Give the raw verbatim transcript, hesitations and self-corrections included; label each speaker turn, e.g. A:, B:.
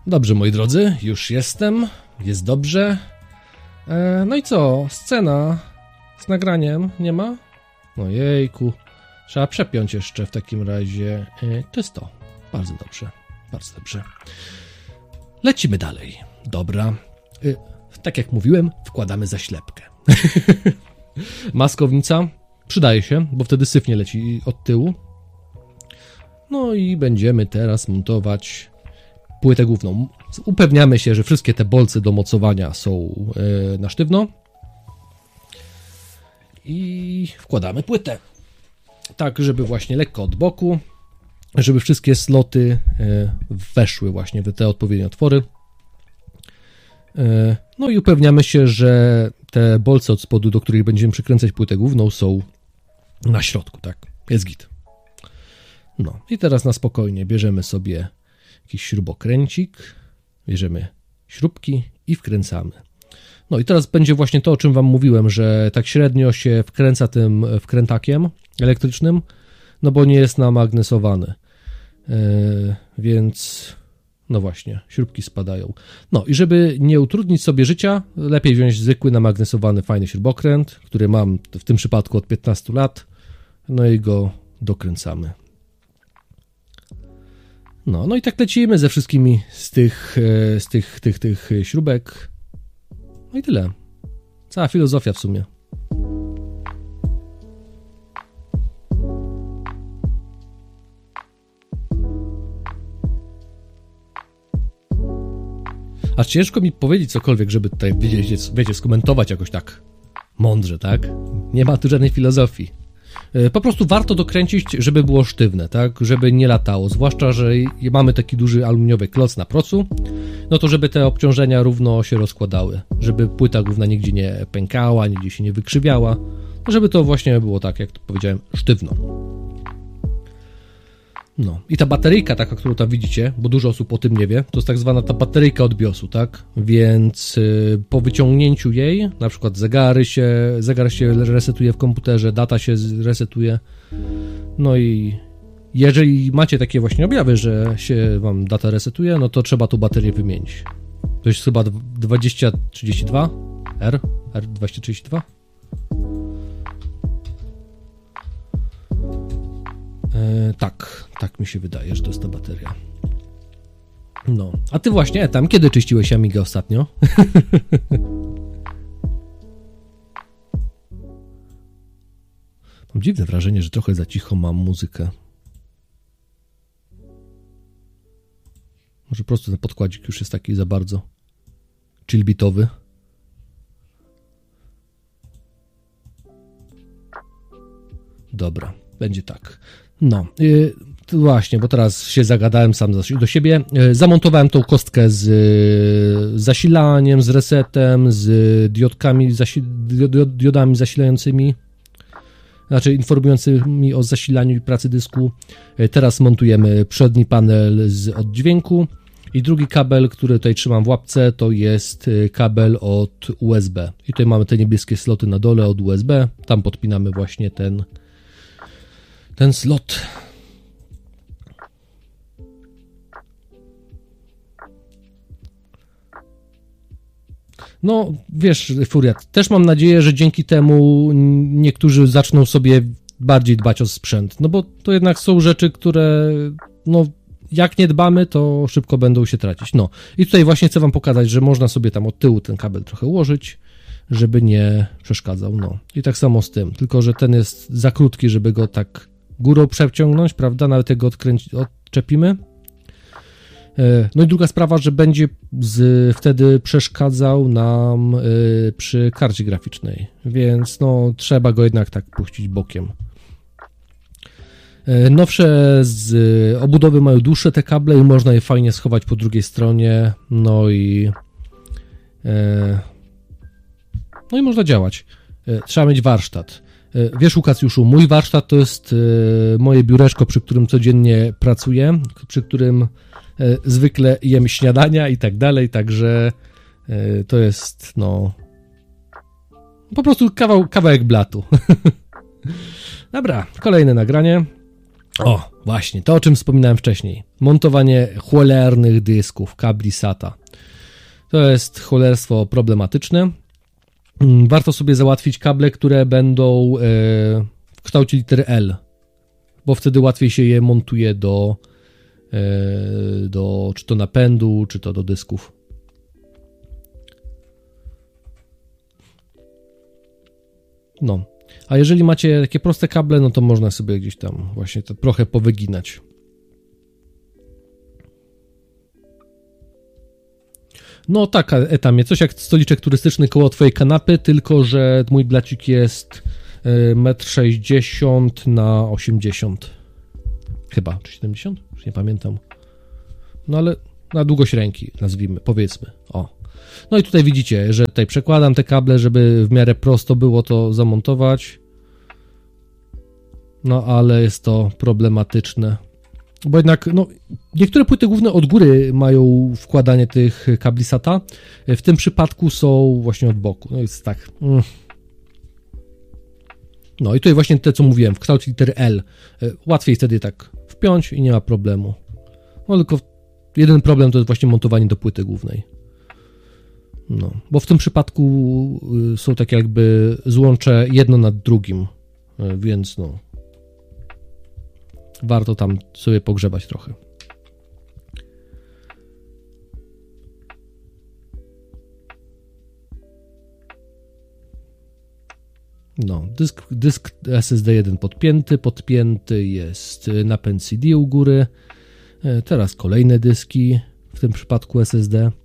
A: Dobrze, moi drodzy, już jestem, jest dobrze. E, no i co, scena z nagraniem nie ma? No jejku, trzeba przepiąć jeszcze w takim razie. E, to jest to, bardzo dobrze, bardzo dobrze. Lecimy dalej, dobra. E, tak jak mówiłem, wkładamy zaślepkę. Maskownica przydaje się, bo wtedy syf nie leci od tyłu. No i będziemy teraz montować płytę główną. Upewniamy się, że wszystkie te bolce do mocowania są e, na sztywno. I wkładamy płytę. Tak, żeby właśnie lekko od boku, żeby wszystkie sloty e, weszły właśnie w te odpowiednie otwory. E, no i upewniamy się, że te bolce od spodu, do których będziemy przykręcać płytę główną, są na środku, tak? Jest git. No i teraz na spokojnie bierzemy sobie jakiś śrubokręcik, bierzemy śrubki i wkręcamy. No i teraz będzie właśnie to, o czym wam mówiłem, że tak średnio się wkręca tym wkrętakiem elektrycznym, no bo nie jest namagnesowany. Yy, więc no właśnie, śrubki spadają. No i żeby nie utrudnić sobie życia, lepiej wziąć zwykły namagnesowany fajny śrubokręt, który mam w tym przypadku od piętnastu lat, no i go dokręcamy. No, no i tak lecimy ze wszystkimi z tych, z tych, tych, tych śrubek. No i tyle. Cała filozofia w sumie. Aż ciężko mi powiedzieć cokolwiek, żeby tutaj, wiecie, wiecie, skomentować jakoś tak mądrze, tak? Nie ma tu żadnej filozofii. Po prostu warto dokręcić, żeby było sztywne, tak, żeby nie latało, zwłaszcza, że mamy taki duży aluminiowy kloc na procu, no to żeby te obciążenia równo się rozkładały, żeby płyta główna nigdzie nie pękała, nigdzie się nie wykrzywiała, żeby to właśnie było tak, jak to powiedziałem, sztywno. No i ta bateryjka taka, którą tam widzicie, bo dużo osób o tym nie wie, to jest tak zwana ta bateryjka od biosu, tak, więc yy, po wyciągnięciu jej, na przykład zegary się, zegar się resetuje w komputerze, data się resetuje, no i jeżeli macie takie właśnie objawy, że się wam data resetuje, no to trzeba tą baterię wymienić. To jest chyba dwadzieścia trzydzieści dwa R, R dwadzieścia trzydzieści dwa. E, tak, tak mi się wydaje, że to jest ta bateria. No, a ty właśnie, tam kiedy czyściłeś Amigę ostatnio? Mam dziwne wrażenie, że trochę za cicho mam muzykę. Może po prostu ten podkładzik już jest taki za bardzo chillbitowy. Dobra, będzie tak. No, yy, właśnie, bo teraz się zagadałem sam do siebie. Yy, zamontowałem tą kostkę z yy, zasilaniem, z resetem, z diodkami, zasi- diod- diodami zasilającymi, znaczy informującymi o zasilaniu i pracy dysku. Yy, teraz montujemy przedni panel z oddźwięku i drugi kabel, który tutaj trzymam w łapce, to jest kabel od U S B. I tutaj mamy te niebieskie sloty na dole od U S B. Tam podpinamy właśnie ten ten slot. No, wiesz, Furiat, też mam nadzieję, że dzięki temu niektórzy zaczną sobie bardziej dbać o sprzęt, no bo to jednak są rzeczy, które, no, jak nie dbamy, to szybko będą się tracić. No, i tutaj właśnie chcę wam pokazać, że można sobie tam od tyłu ten kabel trochę ułożyć, żeby nie przeszkadzał, no. I tak samo z tym, tylko że ten jest za krótki, żeby go tak górą przeciągnąć, prawda, nawet jak go odkręci, odczepimy. No i druga sprawa, że będzie z, wtedy przeszkadzał nam y, przy karcie graficznej, więc no trzeba go jednak tak puścić bokiem. Y, nowsze z obudowy mają dłuższe te kable i można je fajnie schować po drugiej stronie, no i y, no i można działać. Y, trzeba mieć warsztat. Wiesz, Łukasjuszu, mój warsztat to jest moje biureczko, przy którym codziennie pracuję, przy którym zwykle jem śniadania i tak dalej, także to jest, no, po prostu kawał, kawałek blatu. Dobra, kolejne nagranie. O, właśnie, to o czym wspominałem wcześniej. Montowanie cholernych dysków, kabli SATA. To jest cholerstwo problematyczne. Warto sobie załatwić kable, które będą w kształcie litery L, bo wtedy łatwiej się je montuje do, do czy to napędu, czy to do dysków. No, a jeżeli macie takie proste kable, no to można sobie gdzieś tam właśnie to trochę powyginać. No tak, etamie, coś jak stoliczek turystyczny koło twojej kanapy, tylko że mój blacik jest metr sześćdziesiąt na osiemdziesiąt. Chyba, czy siedemdziesiąt? Już nie pamiętam. No ale na długość ręki, nazwijmy, powiedzmy. O. No i tutaj widzicie, że tutaj przekładam te kable, żeby w miarę prosto było to zamontować. No ale jest to problematyczne. Bo jednak, no, niektóre płyty główne od góry mają wkładanie tych kabli SATA. W tym przypadku są właśnie od boku. No jest tak. No i tutaj właśnie te, co mówiłem, w kształcie litery L. Łatwiej wtedy tak wpiąć i nie ma problemu. No tylko jeden problem to jest właśnie montowanie do płyty głównej. No, bo w tym przypadku są tak jakby złącze jedno nad drugim, więc no warto tam sobie pogrzebać trochę. No, dysk, dysk S S D jeden podpięty, podpięty jest napęd C D u góry, teraz kolejne dyski, w tym przypadku S S D.